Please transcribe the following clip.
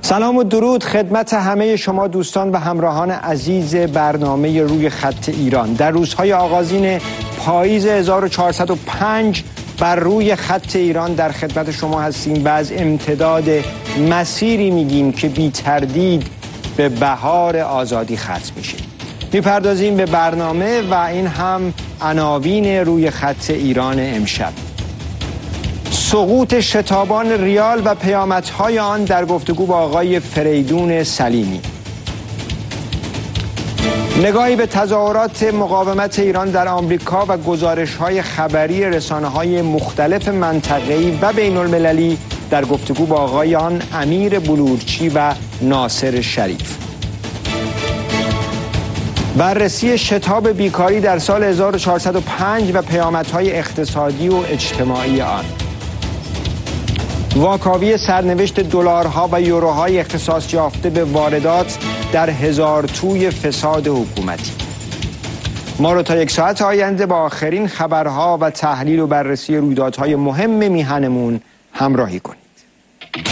سلام و درود خدمت همه شما دوستان و همراهان عزیز برنامه روی خط ایران. در روزهای آغازین پاییز 1405 بر روی خط ایران در خدمت شما هستیم و از امتداد مسیری میگیم که بی تردید به بهار آزادی ختم میشه. میپردازیم به برنامه و این هم عناوین روی خط ایران امشب. سقوط شتابان ریال و پیامدهای آن در گفتگو با آقای فریدون سلیمی. نگاهی به تظاهرات مقاومت ایران در آمریکا و گزارش‌های خبری رسانه‌های مختلف منطقه‌ای و بین‌المللی در گفتگو با آقایان امیر بلورچی و ناصر شریف. بررسی شتاب بیکاری در سال 1405 و پیامدهای اقتصادی و اجتماعی آن. واکاوی سرنوشت دلارها و یوروهای اختصاص یافته به واردات در هزارتوی فساد حکومتی. ما رو تا یک ساعت آینده با آخرین خبرها و تحلیل و بررسی رویدادهای مهم میهنمون همراهی کنید.